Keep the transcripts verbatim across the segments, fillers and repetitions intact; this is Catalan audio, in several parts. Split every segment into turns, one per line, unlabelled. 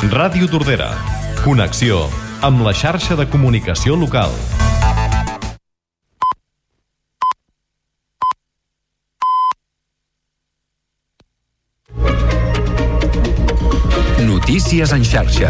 Ràdio Tordera. Connexió amb la xarxa de comunicació local.
Notícies en xarxa.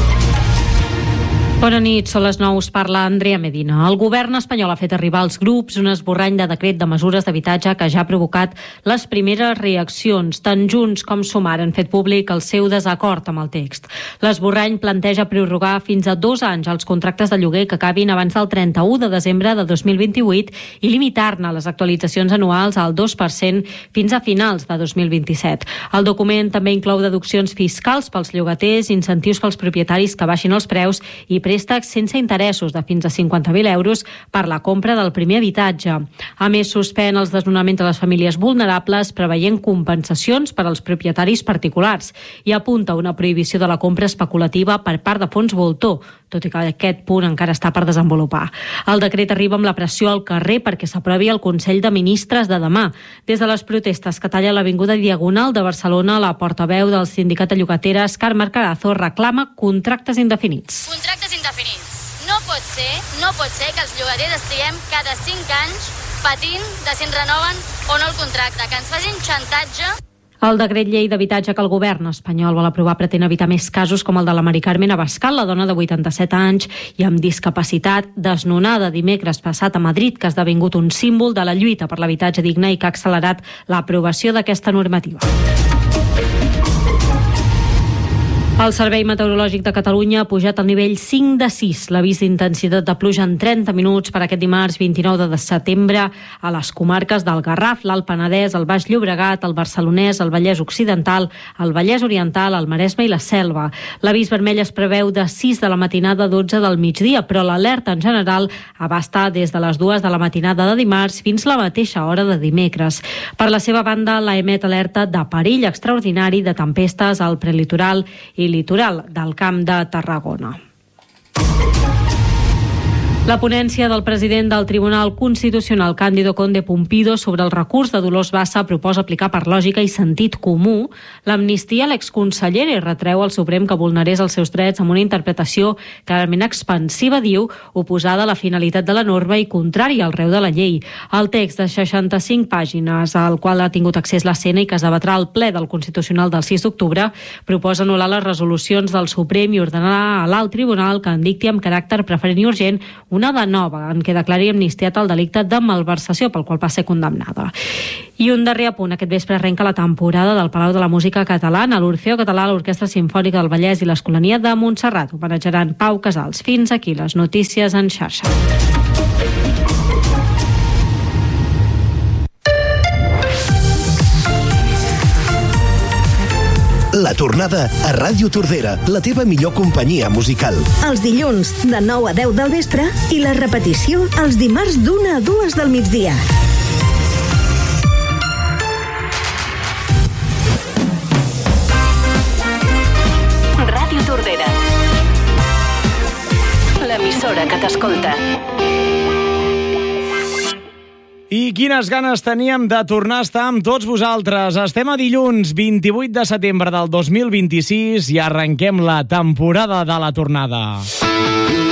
Bona nit, són les nou, us parla Andrea Medina. El govern espanyol ha fet arribar als grups un esborrany de decret de mesures d'habitatge que ja ha provocat les primeres reaccions. Tant Junts com Sumar han fet públic el seu desacord amb el text. L'esborrany planteja prorrogar fins a dos anys els contractes de lloguer que acabin abans del trenta-u de desembre de dos mil vint-i-vuit i limitar-ne les actualitzacions anuals al dos per cent fins a finals de dos mil vint-i-set. El document també inclou deduccions fiscals pels llogaters, incentius pels propietaris que baixin els preus i préstecs sense interessos de fins a cinquanta mil euros per la compra del primer habitatge. A més, suspèn els desnonaments a les famílies vulnerables, preveient compensacions per als propietaris particulars i apunta una prohibició de la compra especulativa per part de fons voltor, tot i que aquest punt encara està per desenvolupar. El decret arriba amb la pressió al carrer perquè s'aprovi el Consell de Ministres de demà. Des de les protestes que talla l'Avinguda Diagonal de Barcelona, la portaveu del sindicat de llogateres, Carme Arcarazo, reclama contractes indefinits.
Contractes indefinits. No pot ser, no pot ser que els llogaters estiguem cada cinc anys patint de si ens renoven o no el contracte, que ens facin xantatge.
El decret llei d'habitatge que el govern espanyol vol aprovar pretén evitar més casos com el de la Mari Carmen Abascal, la dona de vuitanta-set anys i amb discapacitat, desnonada dimecres passat a Madrid, que ha esdevingut un símbol de la lluita per l'habitatge digne i que ha accelerat l'aprovació d'aquesta normativa. El Servei Meteorològic de Catalunya ha pujat al nivell cinc de sis. L'avís d'intensitat de pluja en trenta minuts per aquest dimarts vint-i-nou de setembre a les comarques del Garraf, l'Alt Penedès, el Baix Llobregat, el Barcelonès, el Vallès Occidental, el Vallès Oriental, el Maresme i la Selva. L'avís vermell es preveu de sis de la matinada a dotze del migdia, però l'alerta en general abasta des de les dues de la matinada de dimarts fins la mateixa hora de dimecres. Per la seva banda, la emet alerta de perill extraordinari de tempestes al prelitoral i litoral del Camp de Tarragona. La ponència del president del Tribunal Constitucional, Cándido Conde Pumpido, sobre el recurs de Dolors Bassa proposa aplicar per lògica i sentit comú l'amnistia a l'exconsellera i retreu al Suprem que vulnerés els seus drets amb una interpretació clarament expansiva, diu, oposada a la finalitat de la norma i contrària al reu de la llei. El text de seixanta-cinc pàgines, al qual ha tingut accés la Sena i que es debatrà al ple del Constitucional del sis d'octubre, proposa anul·lar les resolucions del Suprem i ordenar a l'alt tribunal que en dicti amb caràcter preferent i urgent una de nova en què declari amnistiat el delicte de malversació pel qual va ser condemnada. I un darrer apunt, aquest vespre arrenca la temporada del Palau de la Música Catalana. L'Orfeo Català, l'Orquestra Simfònica del Vallès i l'Escolania de Montserrat homenatjaran Pau Casals. Fins aquí les notícies en xarxa.
La tornada a Ràdio Tordera, la teva millor companyia musical.
Els dilluns de nou a deu del vespre i la repetició els dimarts d'una a dues del migdia.
Ràdio Tordera, l'emissora que t'escolta.
I quines ganes teníem de tornar a estar amb tots vosaltres. Estem a dilluns vint-i-vuit de setembre del dos mil vint-i-sis i arrenquem la temporada de la tornada.